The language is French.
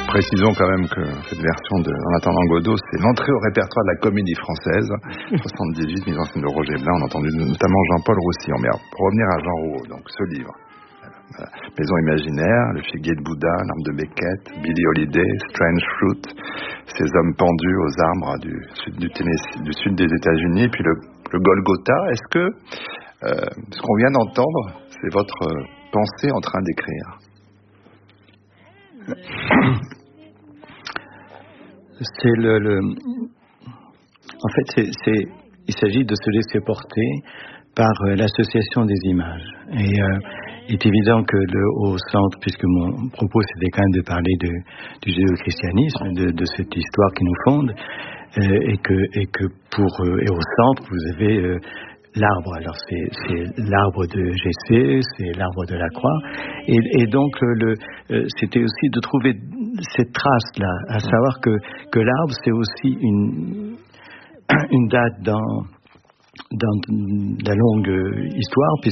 Précisons quand même que cette version de En attendant Godot, c'est l'entrée au répertoire de la Comédie Française, 78, mise en scène de Roger Blin. On a entendu notamment Jean-Paul Roussillon. Mais alors, pour revenir à Jean Rouault, donc ce livre, Maison imaginaire, Le figuier de Bouddha, L'arme de Beckett, Billie Holiday, Strange Fruit, Ces hommes pendus aux arbres du sud des États-Unis, et puis le Golgotha. Est-ce que ce qu'on vient d'entendre, c'est votre pensée en train d'écrire? En fait, il s'agit de se laisser porter par l'association des images. Et il est évident que au centre, puisque mon propos c'était quand même de parler du judéo-christianisme, de cette histoire qui nous fonde, et que au centre vous avez l'arbre. Alors c'est l'arbre de Jessé, c'est l'arbre de la croix, et donc c'était aussi de trouver cette trace là, à savoir que l'arbre c'est aussi une date dans la longue histoire,